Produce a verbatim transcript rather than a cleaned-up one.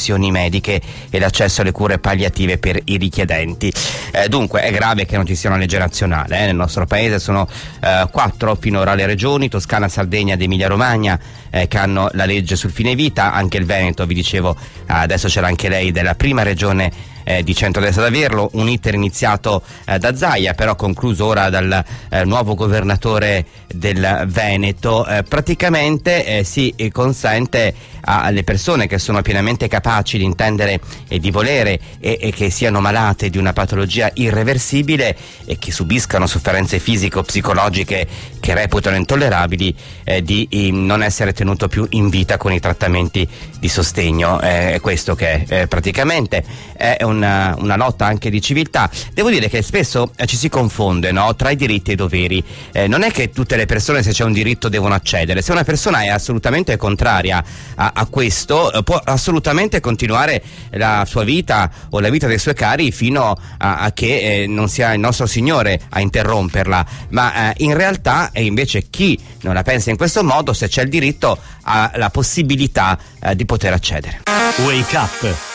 professioni mediche e l'accesso alle cure palliative per i richiedenti. Eh, dunque è grave che non ci sia una legge nazionale. Eh. Nel nostro paese sono eh, quattro finora le regioni, Toscana, Sardegna ed Emilia Romagna, eh, che hanno la legge sul fine vita. Anche il Veneto, vi dicevo, adesso c'era anche lei, della prima regione Eh, di centrodestra ad averlo, un iter iniziato eh, da Zaia, però concluso ora dal eh, nuovo governatore del Veneto. Eh, praticamente eh, si consente alle persone che sono pienamente capaci di intendere e di volere e, e che siano malate di una patologia irreversibile e che subiscano sofferenze fisiche o psicologiche che reputano intollerabili, eh, di eh, non essere tenuto più in vita con i trattamenti di sostegno. Eh, è questo che eh, praticamente è una, una lotta anche di civiltà. Devo dire che spesso eh, ci si confonde, no, tra i diritti e i doveri. Eh, non è che tutte le persone, se c'è un diritto, devono accedere. Se una persona è assolutamente contraria a, a questo, eh, può assolutamente continuare la sua vita o la vita dei suoi cari fino a, a che eh, non sia il nostro Signore a interromperla. Ma eh, in realtà e invece chi non la pensa in questo modo, se c'è il diritto, ha la possibilità eh, di poter accedere. Wake Up